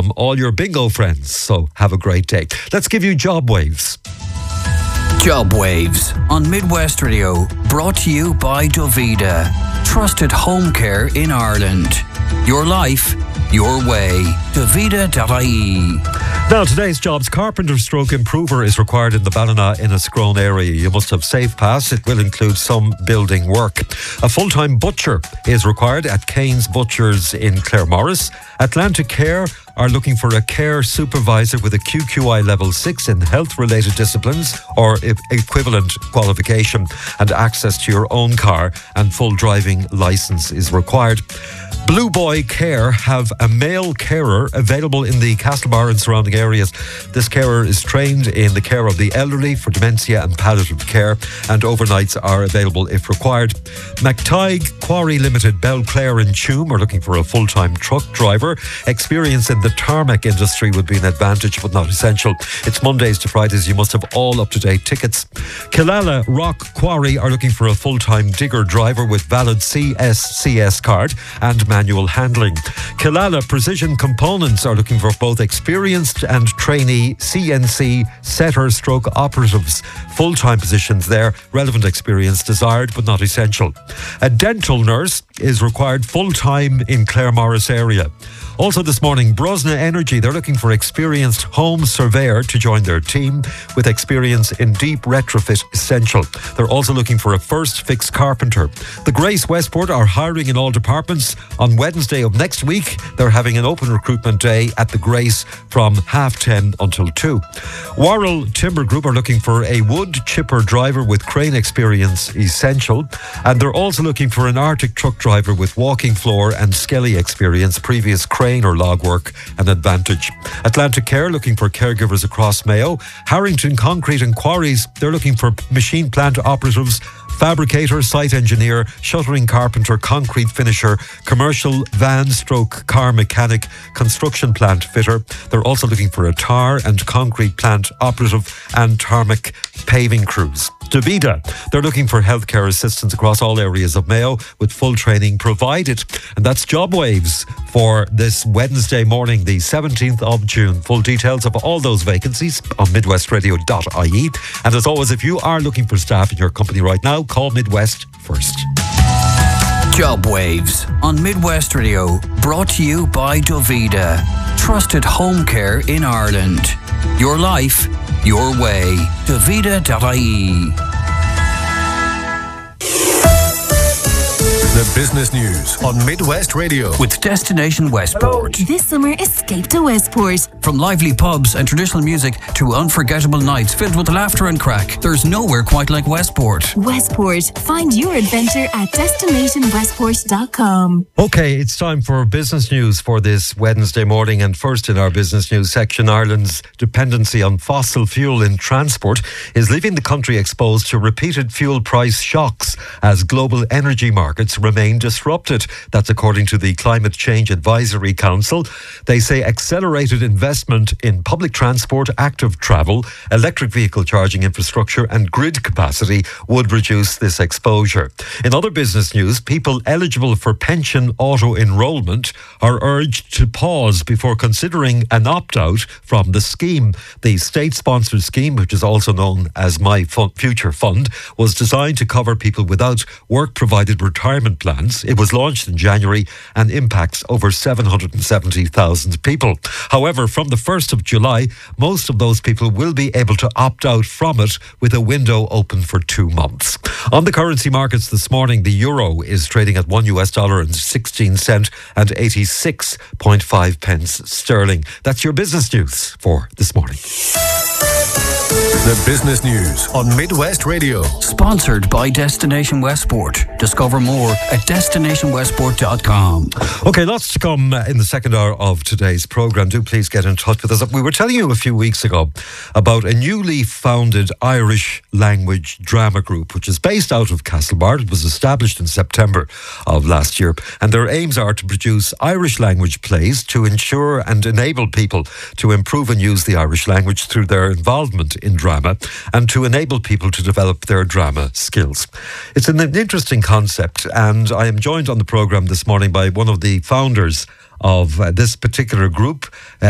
from all your bingo friends. So have a great day. Let's give you Job Waves. Job Waves on Midwest Radio, brought to you by Dovida, trusted home care in Ireland. Your life, your way. Dovida.ie. Now, today's jobs, carpenter stroke improver is required in the Ballina-Inniscrone area. You must have Safe Pass. It will include some building work. A full-time butcher is required at Kane's Butchers in Claremorris. Atlantic Care are looking for a care supervisor with a QQI level 6 in health-related disciplines or equivalent qualification, and access to your own car and full driving licence is required. Blue Boy Care have a male carer available in the Castlebar and surrounding areas. This carer is trained in the care of the elderly for dementia and palliative care, and overnights are available if required. McTighe Quarry Limited, Belclare and Tuam are looking for a full-time truck driver. Experience in the tarmac industry would be an advantage but not essential. It's Mondays to Fridays. You must have all up-to-date tickets. Killala Rock Quarry are looking for a full-time digger driver with valid CSCS card and manual handling. Killala Precision Components are looking for both experienced and trainee CNC setter stroke operatives. Full-time positions there. Relevant experience desired but not essential. A dental nurse is required full-time in Claremorris area. Also this morning, Brosna Energy, they're looking for experienced home surveyor to join their team with experience in deep retrofit essential. They're also looking for a first fix carpenter. The Grace Westport are hiring in all departments. On Wednesday of next week, they're having an open recruitment day at the Grace from 10:30 until 2. Worrell Timber Group are looking for a wood chipper driver with crane experience essential. And they're also looking for an Arctic truck driver with walking floor and skelly experience, previous crane or log work an advantage. Atlantic Care looking for caregivers across Mayo. Harrington Concrete and Quarries, they're looking for machine plant operatives, fabricator, site engineer, shuttering carpenter, concrete finisher, commercial van stroke car mechanic, construction plant fitter. They're also looking for a tar and concrete plant operative and tarmac paving crews. Dovida, they're looking for healthcare assistants across all areas of Mayo with full training provided. And that's Job Waves for this Wednesday morning, the 17th of June. Full details of all those vacancies on midwestradio.ie. And as always, if you are looking for staff in your company right now, call Midwest first. Job Waves on Midwest Radio, brought to you by Dovida, trusted home care in Ireland. Your life, your way. Dovida.ie. The business news on Midwest Radio with Destination Westport. This summer, escape to Westport. From lively pubs and traditional music to unforgettable nights filled with laughter and crack, there's nowhere quite like Westport. Westport. Find your adventure at destinationwestport.com. Okay, it's time for business news for this Wednesday morning. And first in our business news section, Ireland's dependency on fossil fuel in transport is leaving the country exposed to repeated fuel price shocks as global energy markets remain disrupted. That's according to the Climate Change Advisory Council. They say accelerated investment in public transport, active travel, electric vehicle charging infrastructure and grid capacity would reduce this exposure. In other business news, people eligible for pension auto-enrolment are urged to pause before considering an opt-out from the scheme. The state-sponsored scheme, which is also known as My Future Fund, was designed to cover people without work-provided retirement plans. It was launched in January and impacts over 770,000 people. However, from the 1st of July, most of those people will be able to opt out from it with a window open for 2 months. On the currency markets this morning, the euro is trading at $1.16 and 86.5 pence sterling. That's your business news for this morning. The business news on Midwest Radio. Sponsored by Destination Westport. Discover more at destinationwestport.com. Okay, lots to come in the second hour of today's programme. Do please get in touch with us. We were telling you a few weeks ago about a newly founded Irish language drama group, which is based out of Castlebar. It was established in September of last year. And their aims are to produce Irish language plays to ensure and enable people to improve and use the Irish language through their involvement in drama and to enable people to develop their drama skills. It's an interesting concept, and I am joined on the programme this morning by one of the founders of this particular group,